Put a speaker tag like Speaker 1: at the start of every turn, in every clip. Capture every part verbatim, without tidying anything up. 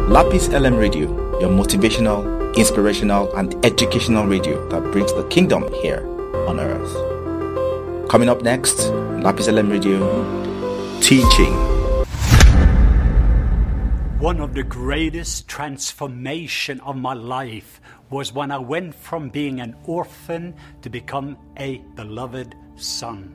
Speaker 1: Lapis L M Radio, your motivational, inspirational, and educational radio that brings the kingdom here on earth. Coming up next, Lapis L M Radio, teaching.
Speaker 2: One of the greatest transformation of my life was when I went from being an orphan to become a beloved son.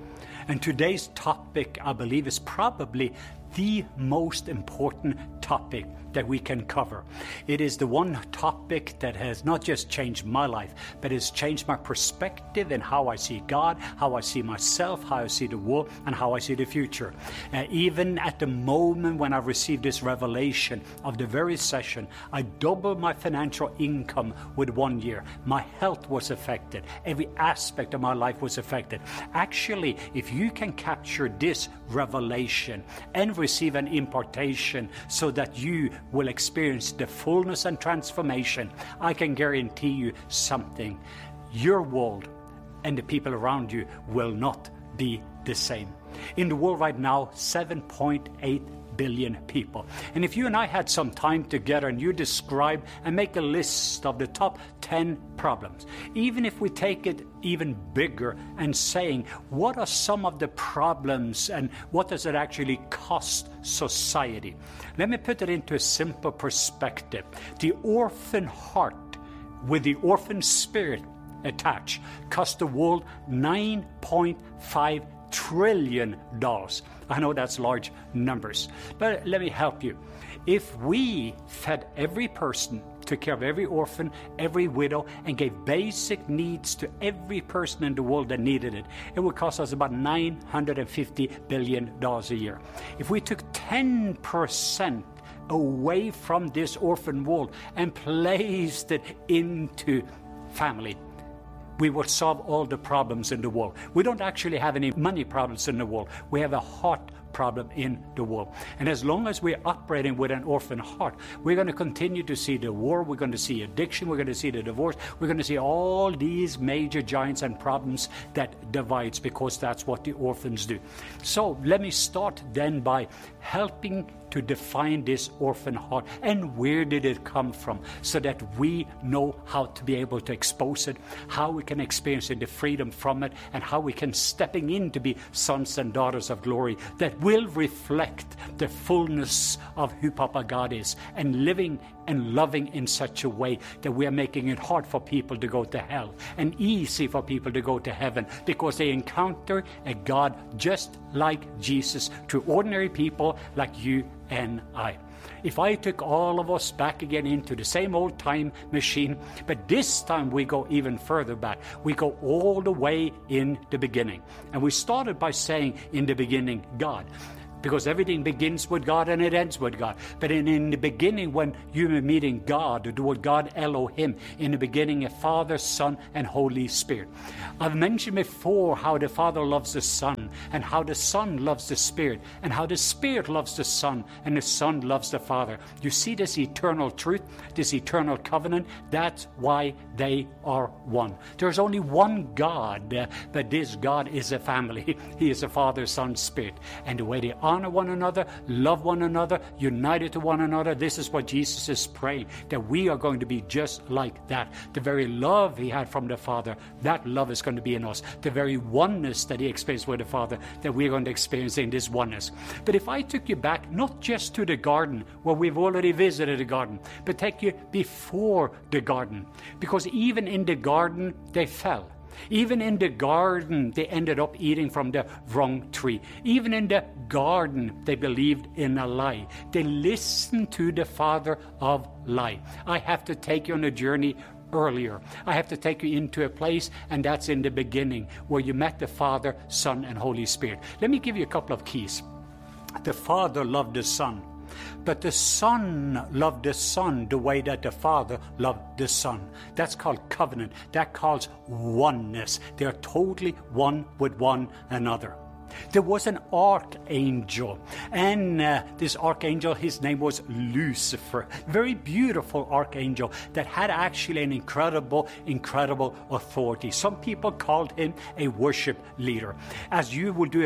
Speaker 2: And today's topic, I believe, is probably the most important topic that we can cover. It is the one topic that has not just changed my life, but has changed my perspective in how I see God, how I see myself, how I see the world, and how I see the future. Uh, even at the moment when I received this revelation of the very session, I doubled my financial income with one year. My health was affected. Every aspect of my life was affected. Actually, if you can capture this revelation and receive an impartation so that you will experience the fullness and transformation, I can guarantee you something. Your world and the people around you will not be the same. In the world right now, seven point eight billion people. And if you and I had some time together and you describe and make a list of the top ten problems, even if we take it even bigger and saying, what are some of the problems and what does it actually cost society? Let me put it into a simple perspective. The orphan heart with the orphan spirit attached cost the world nine point five trillion dollars. I know that's large numbers, but let me help you. If we fed every person, took care of every orphan, every widow, and gave basic needs to every person in the world that needed it, it would cost us about nine hundred fifty billion dollars a year. If we took ten percent away from this orphan world and placed it into family, we will solve all the problems in the world. We don't actually have any money problems in the world. We have a heart problem in the world. And as long as we're operating with an orphan heart, we're going to continue to see the war, we're going to see addiction, we're going to see the divorce, we're going to see all these major giants and problems that divides, because that's what the orphans do. So let me start then by helping to define this orphan heart and where did it come from, so that we know how to be able to expose it, how we can experience the freedom from it, and how we can stepping in to be sons and daughters of glory that will reflect the fullness of who Papa God is, and living and loving in such a way that we are making it hard for people to go to hell and easy for people to go to heaven, because they encounter a God just like Jesus through ordinary people like you and I. If I took all of us back again into the same old time machine, but this time we go even further back. We go all the way in the beginning. And we started by saying, in the beginning, God. Because everything begins with God and it ends with God. But in, in the beginning, when you were meeting God, the word God Elohim, in the beginning, a Father, Son, and Holy Spirit. I've mentioned before how the Father loves the Son, and how the Son loves the Spirit, and how the Spirit loves the Son, and the Son loves the Father. You see this eternal truth, this eternal covenant? That's why they are one. There's only one God, uh, but this God is a family. He is a Father, Son, Spirit. And the way they are honor one another, love one another, united to one another. This is what Jesus is praying, that we are going to be just like that. The very love he had from the Father, that love is going to be in us. The very oneness that he experienced with the Father, that we're going to experience in this oneness. But if I took you back, not just to the garden, where we've already visited the garden, but take you before the garden, because even in the garden, they fell. Even in the garden, they ended up eating from the wrong tree. Even in the garden, they believed in a lie. They listened to the father of lie. I have to take you on a journey earlier. I have to take you into a place, and that's in the beginning, where you met the Father, Son, and Holy Spirit. Let me give you a couple of keys. The Father loved the Son. But the Son loved the Son the way that the Father loved the Son. That's called covenant. That calls oneness. They are totally one with one another. There was an archangel, and uh, this archangel, his name was Lucifer. Very beautiful archangel that had actually an incredible, incredible authority. Some people called him a worship leader. As you will do a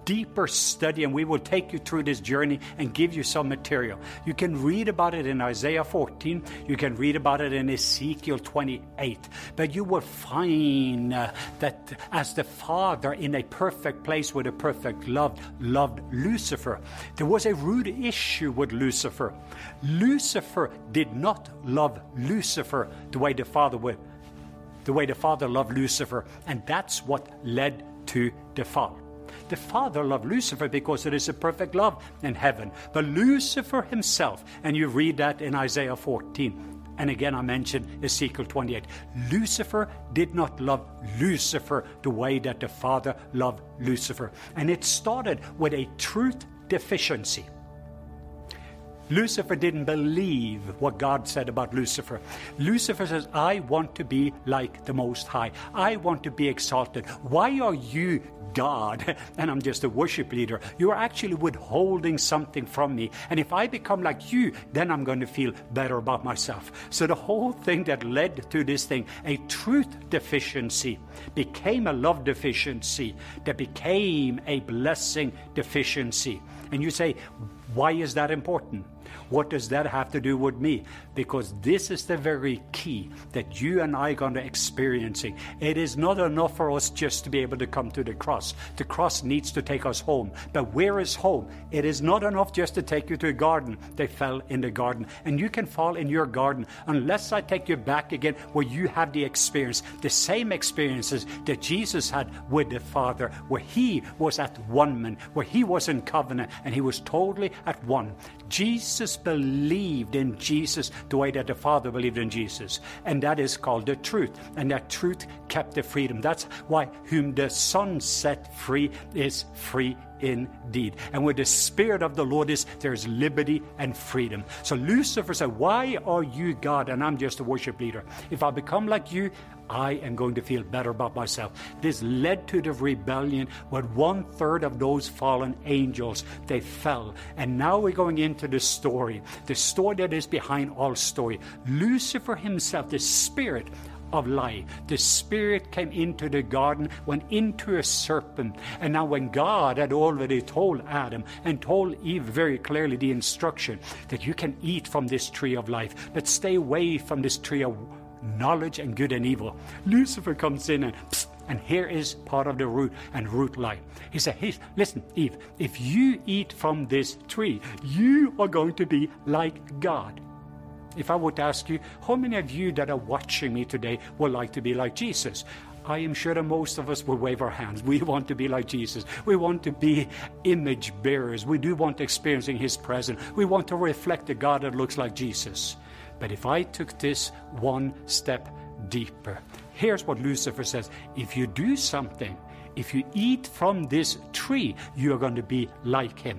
Speaker 2: deeper study, and we will take you through this journey and give you some material. You can read about it in Isaiah fourteen. You can read about it in Ezekiel twenty-eight. But you will find uh, that as the Father in a perfect place with a perfect love loved Lucifer, there was a root issue with Lucifer. Lucifer did not love Lucifer the way the Father would, the way the Father loved Lucifer, and that's what led to the fall. The Father loved Lucifer because it is a perfect love in heaven. But Lucifer himself, and you read that in Isaiah fourteen, and again I mentioned Ezekiel twenty-eight, Lucifer did not love Lucifer the way that the Father loved Lucifer. And it started with a truth deficiency. Lucifer didn't believe what God said about Lucifer. Lucifer says, I want to be like the Most High. I want to be exalted. Why are you God and I'm just a worship leader? You are actually withholding something from me. And if I become like you, then I'm going to feel better about myself. So the whole thing that led to this thing, a truth deficiency, became a love deficiency that became a blessing deficiency. And you say, why is that important? What does that have to do with me? Because this is the very key that you and I are going to experiencing. It is not enough for us just to be able to come to the cross. The cross needs to take us home. But where is home? It is not enough just to take you to a garden. They fell in the garden. And you can fall in your garden unless I take you back again where you have the experience, the same experiences that Jesus had with the Father, where he was at one, where he was in covenant and he was totally at one. Jesus believed in Jesus the way that the Father believed in Jesus. And that is called the truth. And that truth kept the freedom. That's why whom the Son set free is free indeed. And where the Spirit of the Lord is, there's liberty and freedom. So Lucifer said, why are you God and I'm just a worship leader? If I become like you, I am going to feel better about myself. This led to the rebellion where one third of those fallen angels, they fell. And now we're going into the story, the story that is behind all story. Lucifer himself, the spirit of lie, the spirit came into the garden, went into a serpent. And now when God had already told Adam and told Eve very clearly the instruction that you can eat from this tree of life, but stay away from this tree of knowledge and good and evil, Lucifer comes in and psst, and here is part of the root and root lie. He said, hey, listen, Eve, if you eat from this tree, you are going to be like God. If I would ask you, how many of you that are watching me today would like to be like Jesus? I am sure that most of us will wave our hands. We want to be like Jesus. We want to be image bearers. We do want experiencing his presence. We want to reflect a God that looks like Jesus. But if I took this one step deeper, here's what Lucifer says. If you do something, if you eat from this tree, you are going to be like him.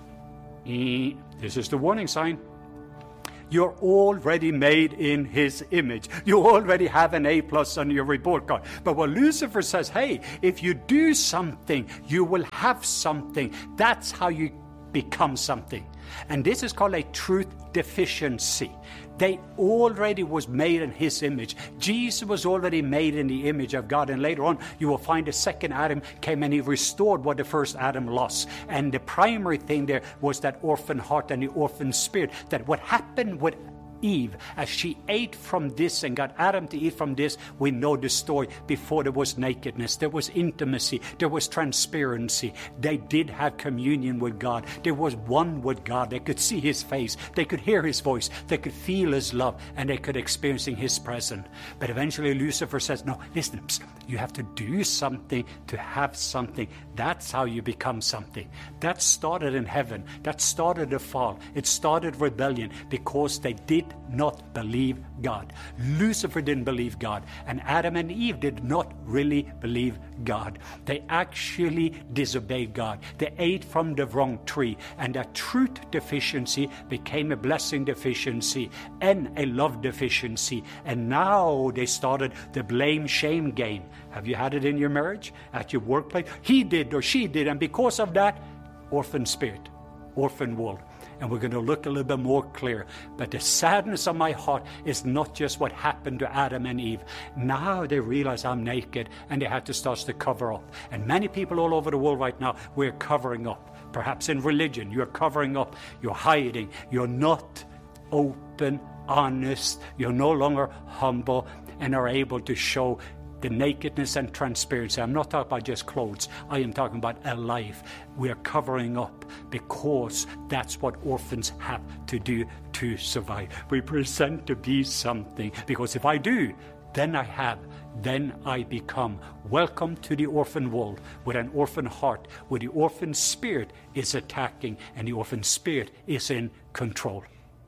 Speaker 2: This is the warning sign. You're already made in his image. You already have an A plus on your report card. But what Lucifer says, hey, if you do something, you will have something. That's how you become something. And this is called a truth deficiency. They already was made in his image. Jesus was already made in the image of God. And later on, you will find the second Adam came and he restored what the first Adam lost. And the primary thing there was that orphan heart and the orphan spirit. That what happened with Eve, as she ate from this and got Adam to eat from this, we know the story. Before there was nakedness, there was intimacy, there was transparency. They did have communion with God. There was one with God. They could see his face, they could hear his voice, they could feel his love, and they could experience his presence. But eventually Lucifer says, no, listen, psst, you have to do something to have something. That's how you become something. That started in heaven. That started the fall. It started rebellion because they did not believe God. Lucifer didn't believe God, and Adam and Eve did not really believe God. They actually disobeyed God. They ate from the wrong tree, and that truth deficiency became a blessing deficiency and a love deficiency. And now they started the blame shame game. Have you had it in your marriage, at your workplace? He did or she did, and because of that, orphan spirit, orphan world. and we're going to look a little bit more clear. But the sadness of my heart is not just what happened to Adam and Eve. Now they realize I'm naked, and they had to start to cover up. And many people all over the world right now, we're covering up. Perhaps in religion, you're covering up, you're hiding, you're not open, honest, you're no longer humble, and are able to show the nakedness and transparency. I'm not talking about just clothes. I am talking about a life. We are covering up because that's what orphans have to do to survive. We present to be something, because if I do, then I have, then I become. Welcome to the orphan world with an orphan heart, where the orphan spirit is attacking and the orphan spirit is in control.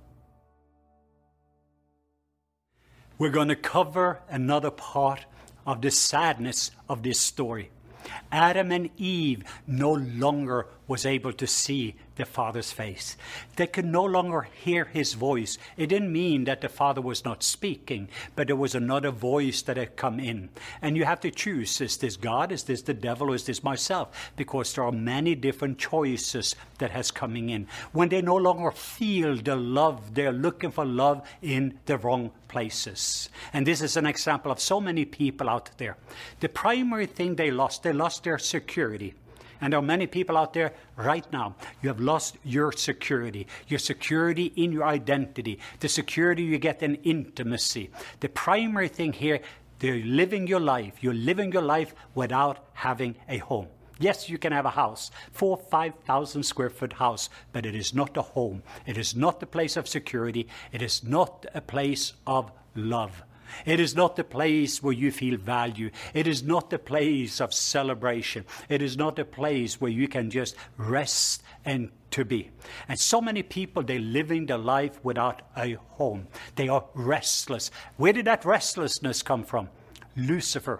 Speaker 2: We're going to cover another part of the sadness of this story. Adam and Eve no longer was able to see the Father's face. They could no longer hear his voice. It didn't mean that the Father was not speaking, but there was another voice that had come in. And you have to choose, is this God, is this the devil, or is this myself? Because there are many different choices that has coming in. When they no longer feel the love, they're looking for love in the wrong places. And this is an example of so many people out there. The primary thing they lost, they lost their security. And there are many people out there right now. You have lost your security, your security in your identity, the security you get in intimacy. The primary thing here, they're living your life. You're living your life without having a home. Yes, you can have a house, four, five thousand square foot house, but it is not a home. It is not the place of security. It is not a place of love. It is not the place where you feel value. It is not the place of celebration. It is not a place where you can just rest and to be. And so many people, they're living their life without a home. They are restless. Where did that restlessness come from? Lucifer.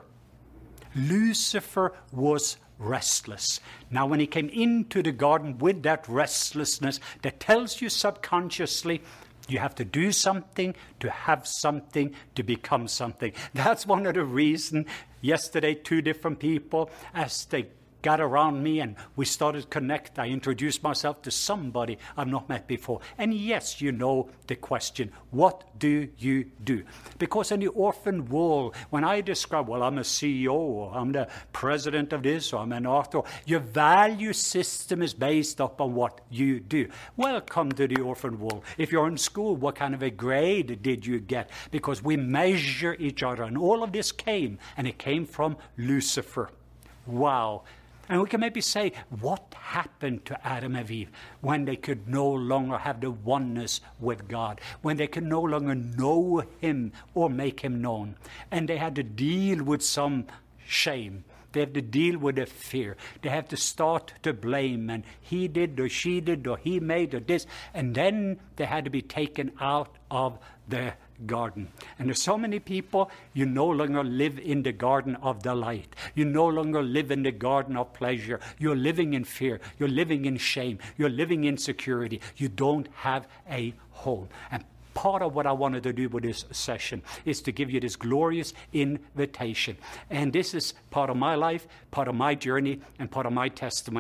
Speaker 2: Lucifer was restless. Now, when he came into the garden with that restlessness, that tells you subconsciously, you have to do something to have something to become something. That's one of the reasons yesterday two different people, as they got around me and we started to connect, I introduced myself to somebody I've not met before. And yes, you know the question, what do you do? Because in the orphan world, when I describe, well, I'm a C E O, or I'm the president of this, or I'm an author, your value system is based upon what you do. Welcome to the orphan world. If you're in school, what kind of a grade did you get? Because we measure each other. And all of this came, and it came from Lucifer. Wow. And we can maybe say, what happened to Adam and Eve when they could no longer have the oneness with God, when they could no longer know him or make him known? And they had to deal with some shame. They have to deal with the fear. They have to start to blame, and he did or she did or he made or this. And then they had to be taken out of the garden. And there's so many people, you no longer live in the garden of delight. You no longer live in the garden of pleasure. You're living in fear. You're living in shame. You're living in insecurity. You don't have a home. And part of what I wanted to do with this session is to give you this glorious invitation. And this is part of my life, part of my journey, and part of my testimony.